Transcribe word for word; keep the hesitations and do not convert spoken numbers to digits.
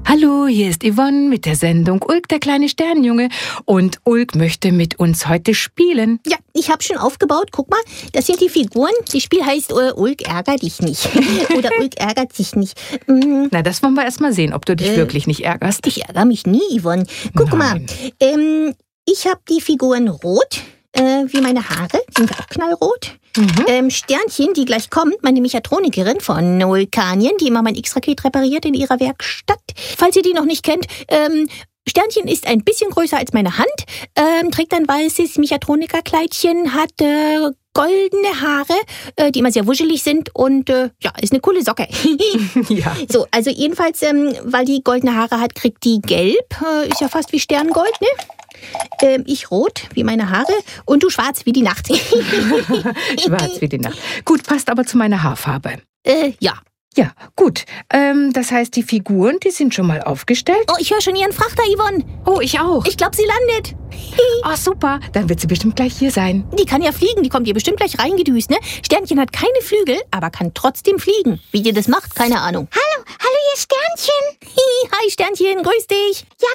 Hallo, hier ist Yvonne mit der Sendung Ulk, der kleine Sternenjunge. Und Ulk möchte mit uns heute spielen. Ja, ich habe schon aufgebaut. Guck mal, das sind die Figuren. Das Spiel heißt äh, Ulk ärgert dich nicht. Oder Ulk ärgert sich nicht. Mhm. Na, das wollen wir erst mal sehen, ob du dich äh, wirklich nicht ärgerst. Ich ärgere mich nie, Yvonne. Guck Nein. mal, ähm, ich habe die Figuren rot, äh, wie meine Haare. Sind auch knallrot. Mhm. Ähm, Sternchen, die gleich kommt, meine Mechatronikerin von Vulkanien, die immer mein X-Raket repariert in ihrer Werkstatt. Falls ihr die noch nicht kennt, ähm, Sternchen ist ein bisschen größer als meine Hand, ähm, trägt ein weißes Mechatronikerkleidchen, hat äh, goldene Haare, äh, die immer sehr wuschelig sind und äh, ja, ist eine coole Socke. Ja. So, also jedenfalls, ähm, weil die goldene Haare hat, kriegt die gelb, äh, ist ja fast wie Sterngold, ne? Ähm, ich rot, wie meine Haare, und du schwarz, wie die Nacht. Schwarz wie die Nacht. Gut, passt aber zu meiner Haarfarbe. Äh, ja. Ja, gut. Ähm, das heißt, die Figuren, die sind schon mal aufgestellt. Oh, ich höre schon ihren Frachter, Yvonne. Oh, ich auch. Ich glaube, sie landet. Oh, super. Dann wird sie bestimmt gleich hier sein. Die kann ja fliegen, die kommt hier bestimmt gleich reingedüst, ne? Sternchen hat keine Flügel, aber kann trotzdem fliegen. Wie die das macht, keine Ahnung. Hallo, hallo ihr Sternchen. Hi, Sternchen, grüß dich. Ja,